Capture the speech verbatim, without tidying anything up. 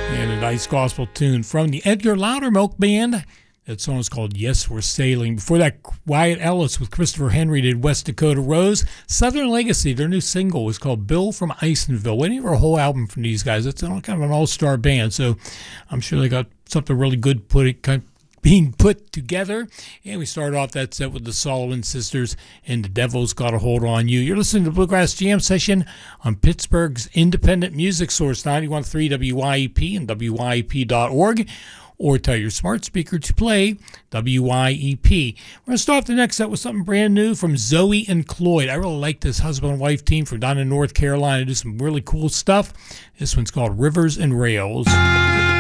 And a nice gospel tune from the Edgar Loudermilk Band. That song is called Yes, We're Sailing. Before that, Wyatt Ellis with Christopher Henry did West Dakota Rose. Southern Legacy, their new single was called Bill from Isonville. Waiting for a whole album from these guys. It's kind of an all-star band, so I'm sure they got something really good put it, being put together. And we started off that set with the Sullivan Sisters and The Devil's Got a Hold on You. You're listening to Bluegrass Jam Session on Pittsburgh's independent music source, ninety-one point three W Y E P and W Y E P dot org. Or tell your smart speaker to play W Y E P. We're going to start off the next set with something brand new from Zoe and Cloyd. I really like this husband and wife team from down in North Carolina. They do some really cool stuff. This one's called Rivers and Rails.